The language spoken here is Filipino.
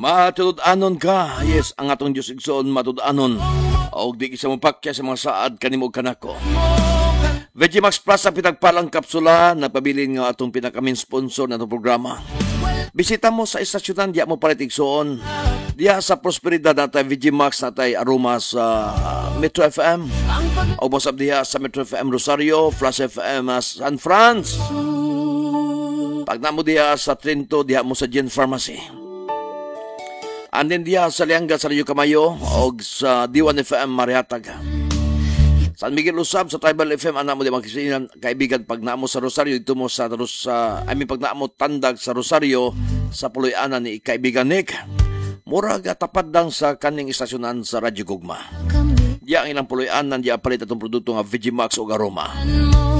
Matud-anon ka, yes, ang atong Diyos igsoon matud-anon. O di isa mo pakya sa mga saad kanimo kanako. Vegimax Plus ang pinagpalang kapsula na pabilin nga atong pinakamin sponsor na itong programa. Bisita mo sa istasyonan, diya mo palit igsoon. Diya sa Prosperidad natay Vegimax natay aroma sa Metro FM. O masab diya sa Metro FM Rosario, Flash FM San France. Pag namo diya sa Trento, diya mo sa Gen Pharmacy. Andin diya sa Lianga sa Rio Camayo o sa D1 FM Marihatag. San Miguel Usab sa Tribal FM ana mo di makisinan kaibigan pag naamo sa Rosario dito mo sa pag naamo tandag sa Rosario sa puloy-anan ni kaibigan Nick. Mura ga tapad lang sa kaning istasyonan sa Radyo Gugma. Diya ang ilang puloy-anan diya palit atong produkto nga Vegimax o Aroma.